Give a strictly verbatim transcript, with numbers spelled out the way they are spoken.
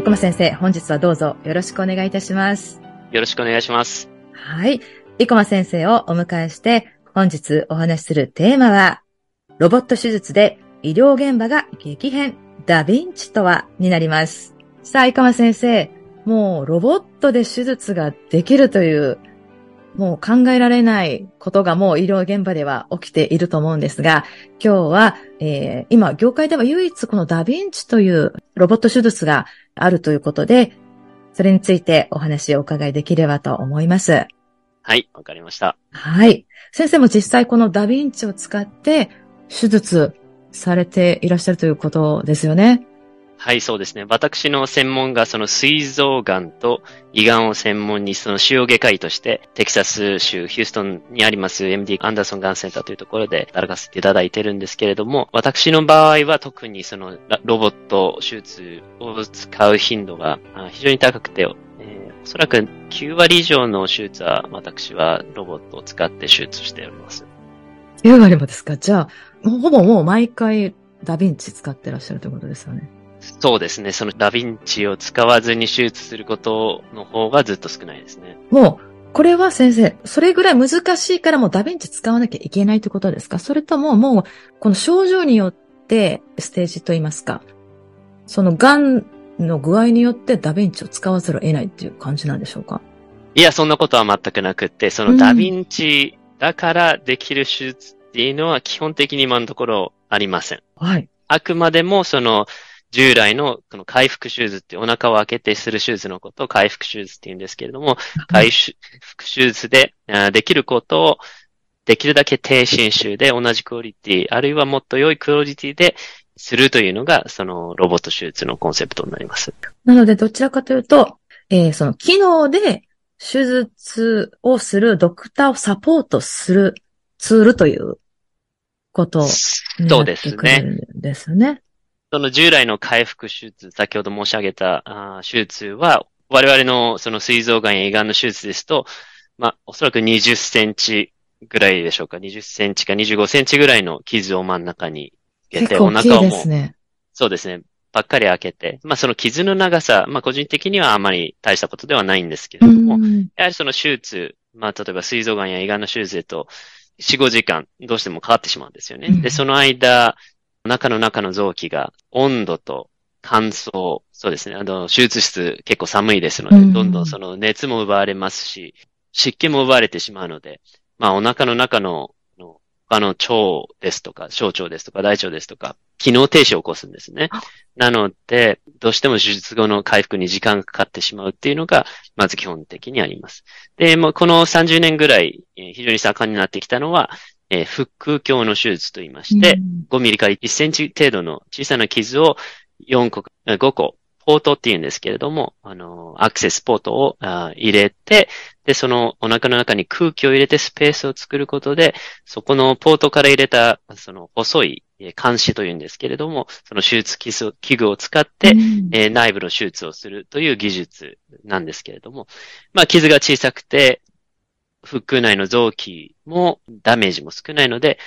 生駒先生、本日はどうぞよろしくお願いいたします。 よろしくお願いします。 はい。生駒先生をお迎えして、本日お話しするテーマは、ロボット手術で医療現場が激変、ダヴィンチとはになります。さあ、生駒先生、もうロボットで手術ができるという、もう考えられないことがもう医療現場では起きていると思うんですが、今日は、えー、今業界では唯一このダヴィンチというロボット手術があるということで、それについてお話をお伺いできればと思います。 はい、わかりました。 はい。先生も実際このダヴィンチを使って手術されていらっしゃるということですよね。 はい、そうですね。私の専門がその膵臓がんと胃がんを専門にその腫瘍外科医としてテキサス州ヒューストンにあります エムディー アンダーソンがんセンターというところで働かせていただいているんですけれども、私の場合は特にそのロボット手術を使う頻度が非常に高くて、えー、おそらくきゅうわり以上の手術は私はロボットを使って手術しております。 きゅうわりもですか？じゃあ、ほぼもう毎回ダヴィンチ使ってらっしゃるということですよね。 そうですね。そのダヴィンチを使わずに手術することの方がずっと少ないですね。 もう、これは先生、それぐらい難しいからもうダヴィンチ使わなきゃいけないということですか？それとももう、この症状によってステージといいますか、その癌の具合によってダヴィンチを使わざるを得ないっていう感じなんでしょうか？ いや、そんなことは全くなくって、そのダヴィンチだからできる手術っていうのは基本的に今のところありません。 はい。 あくまでもその、従来のこの回復手術ってお腹を開けてする手術のことを回復手術って言うんですけれども、回復手術でできることをできるだけ低侵襲で同じクオリティ、あるいはもっと良いクオリティでするというのが、そのロボット手術のコンセプトになります。 なのでどちらかというと、えー、その機能で手術をするドクターをサポートするツールということになってくるんですね。 その従来の回復手術、先ほど申し上げたあ手術は、我々のその膵臓がんや胃がんの手術ですと、まあ、おそらくにじゅっセンチぐらいでしょうか。にじゅっセンチかにじゅうごセンチぐらいの傷を真ん中に入れて、お腹をもう、そうですね、ばっかり開けて、まあその傷の長さ、まあ個人的にはあまり大したことではないんですけれども、やはりその手術、まあ例えば膵臓がんや胃がんの手術だと、よん、ごじかんどうしてもかかってしまうんですよね。で、その間、お腹の中の臓器が温度と乾燥、そうですね。あの、手術室結構寒いですので、どんどんその熱も奪われますし、湿気も奪われてしまうので、まあお腹の中の、他の腸ですとか、小腸ですとか、大腸ですとか、機能停止を起こすんですね。なので、どうしても手術後の回復に時間がかかってしまうっていうのが、まず基本的にあります。で、もうこのさんじゅうねんぐらい、非常に盛んになってきたのは、えー、腹腔鏡の手術と言いまして、うん、ごミリからいっセンチ程度の小さな傷をよんこ、ごこ、ポートって言うんですけれども、あの、アクセスポートを入れて、で、そのお腹の中に空気を入れてスペースを作ることで、そこのポートから入れた、その細い鉗子というんですけれども、その手術器具を使って、うんえー、内部の手術をするという技術なんですけれども、まあ、傷が小さくて、腹腔内の臓器もダメージも少ないので、